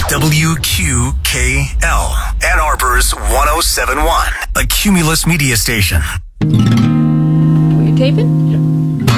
WQKL, Ann Arbor's 1071, a Cumulus media station. Were you taping? Yeah.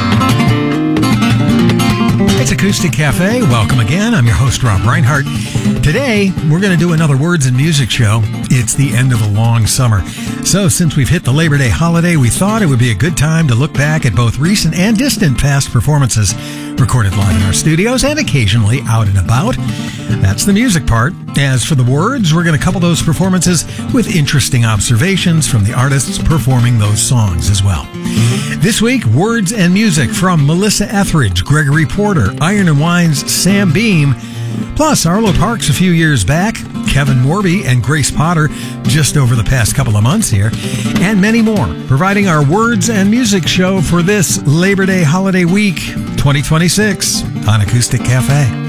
It's Acoustic Cafe. Welcome again. I'm your host, Rob Reinhardt. Today, we're going to do another Words and Music show. It's the end of a long summer. So, since we've hit the Labor Day holiday, we thought it would be a good time to look back at both recent and distant past performances recorded live in our studios and occasionally out and about. That's the music part. As for the words, we're going to couple those performances with interesting observations from the artists performing those songs as well. This week, Words and Music from Melissa Etheridge, Gregory Porter, Iron and Wine's Sam Beam, plus Arlo Parks a few years back, Kevin Morby and Grace Potter just over the past couple of months here, and many more, providing our Words and Music show for this Labor Day holiday week 2026 on Acoustic Cafe.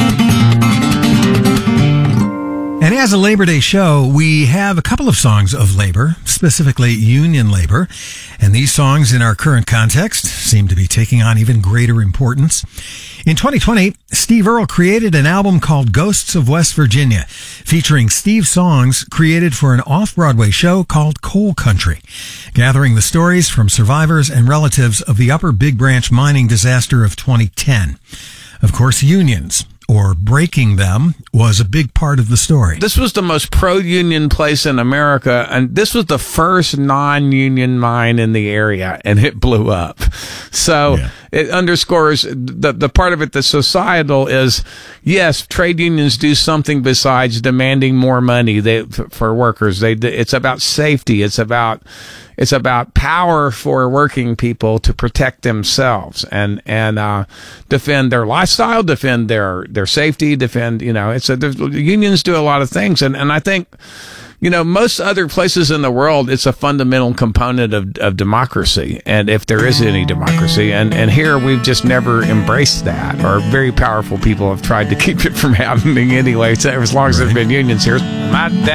And as a Labor Day show, we have a couple of songs of labor, specifically union labor, and these songs in our current context seem to be taking on even greater importance. In 2020, Steve Earle created an album called Ghosts of West Virginia, featuring Steve's songs created for an off-Broadway show called Coal Country, gathering the stories from survivors and relatives of the Upper Big Branch mining disaster of 2010. Of course, unions, or breaking them, was a big part of the story. This was the most pro-union place in America, and this was the first non-union mine in the area, and it blew up. So It underscores the part of it that's societal is, yes, trade unions do something besides demanding more money for workers. It's about safety. It's about power for working people to protect themselves and defend their lifestyle, defend their safety, defend, unions do a lot of things. And I think, most other places in the world, it's a fundamental component of democracy. And if there is any democracy, and here we've just never embraced that, or very powerful people have tried to keep it from happening anyway, so as long as there's been unions here.